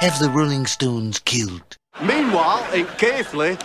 have the Rolling Stones killed? Meanwhile, in Keighley...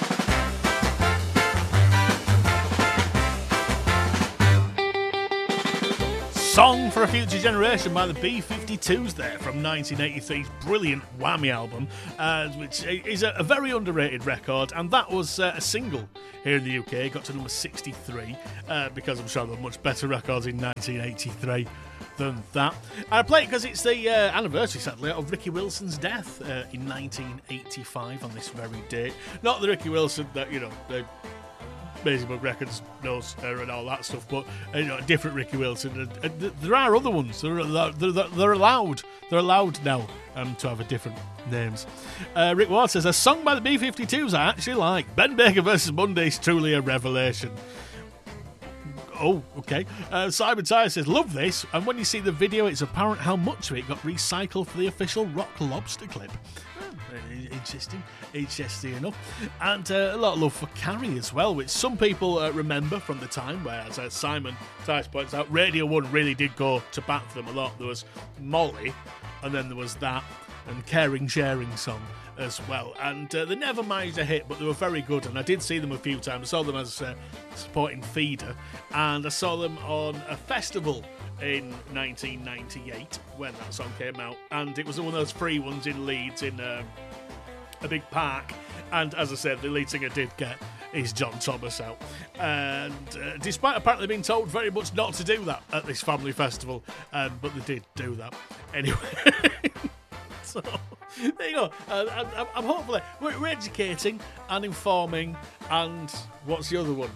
Song for a Future Generation by the B-52s there from 1983's brilliant Whammy album, which is a very underrated record, and that was a single here in the UK. It got to number 63 because I'm sure there were much better records in 1983 than that. I play it because it's the anniversary, sadly, of Ricky Wilson's death in 1985 on this very date. Not the Ricky Wilson that, you know, Amazing Bug Records knows her and all that stuff, but different Ricky Wilson. There are other ones. They're allowed. They're allowed now to have a different names. Rick Ward says, a song by the B-52s I actually like. Ben Baker versus Monday is truly a revelation. Oh, okay. Simon Tyre says, love this, and when you see the video, it's apparent how much of it got recycled for the official Rock Lobster clip. Interesting enough. And a lot of love for Carrie as well, which some people remember from the time where, as Simon Tice points out, Radio 1 really did go to bat for them a lot. There was Molly, and then there was that, and Caring Sharing Song as well. And they never managed a hit, but they were very good, and I did see them a few times. I saw them as supporting Feeder, and I saw them on a festival in 1998 when that song came out, and it was one of those free ones in Leeds in a big park, and as I said, the lead singer did get his John Thomas out, and despite apparently being told very much not to do that at this family festival, but they did do that anyway. So there you go. I'm hopefully we're educating and informing, and what's the other one?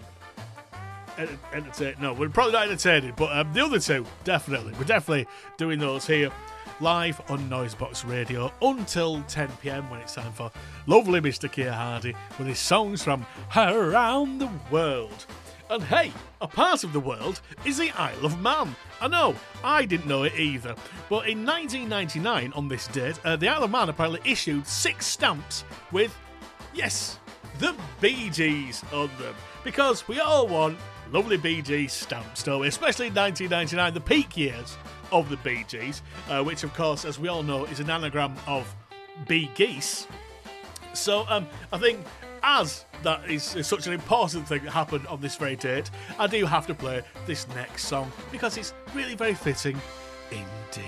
No, we're probably not entertaining, but the other two, definitely. We're definitely doing those here live on Noisebox Radio until 10 p.m. when it's time for lovely Mr. Keir Hardy with his songs from around the world. And hey, a part of the world is the Isle of Man. I know, I didn't know it either. But in 1999, on this date, the Isle of Man apparently issued 6 stamps with, yes, the Bee Gees on them. Because we all want lovely Bee Gees stamps, don't we? Especially in 1999, the peak years of the Bee Gees, which, of course, as we all know, is an anagram of bee geese. So I think as that is such an important thing that happened on this very date, I do have to play this next song because it's really very fitting indeed.